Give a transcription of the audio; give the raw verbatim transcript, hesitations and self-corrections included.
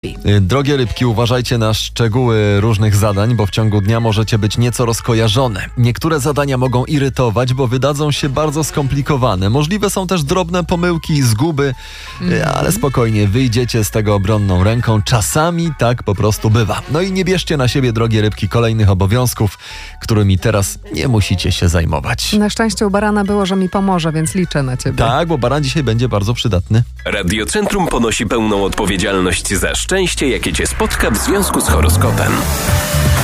Drogie rybki, uważajcie na szczegóły różnych zadań, bo w ciągu dnia możecie być nieco rozkojarzone. Niektóre zadania mogą irytować, bo wydadzą się bardzo skomplikowane. Możliwe są też drobne pomyłki i zguby, mm. ale spokojnie, wyjdziecie z tego obronną ręką. Czasami tak po prostu bywa. No i nie bierzcie na siebie, drogie rybki, kolejnych obowiązków, którymi teraz nie musicie się zajmować. Na szczęście u Barana było, że mi pomoże, więc liczę na ciebie. Tak, bo Baran dzisiaj będzie bardzo przydatny. Radiocentrum ponosi pełną odpowiedzialność za szczęście, jakie cię spotka w związku z horoskopem.